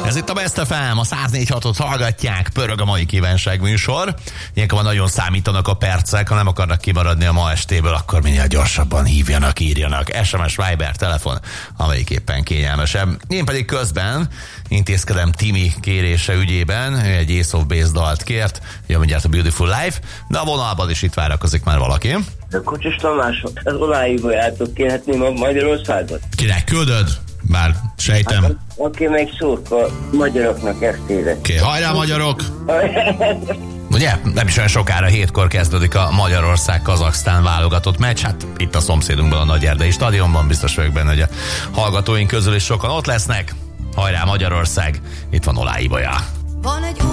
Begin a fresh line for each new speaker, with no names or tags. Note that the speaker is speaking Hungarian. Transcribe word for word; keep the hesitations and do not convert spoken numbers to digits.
Ez itt a Best ef em, a száz négy hatot hallgatják, pörög a mai kívánság műsor. Ilyenkor nagyon számítanak a percek, ha nem akarnak kimaradni a ma estéből, akkor minél gyorsabban hívjanak, írjanak. es em es, Viber, telefon, amelyik éppen kényelmesebb. Én pedig közben intézkedem Timi kérése ügyében, ő egy Ace of Base dalt kért, jön mindjárt a Beautiful Life, de a vonalban is itt várakozik már valaki.
De Kocsis Tamás, az Oláibolyától kérhetném ma Magyarországot?
Kinek küldöd? Bár sejtem.
Hát, aki meg szurkol magyaroknak estére.
Oké, okay, hajrá magyarok! Ugye? Nem is olyan sokára, hétkor kezdődik a Magyarország-Kazaksztán válogatott meccs. Hát itt a szomszédunkban, a Nagyerdei stadionban, biztos vagyok benne, hogy a hallgatóink közül is sokan ott lesznek. Hajrá Magyarország! Itt van Oláibolya. Van egy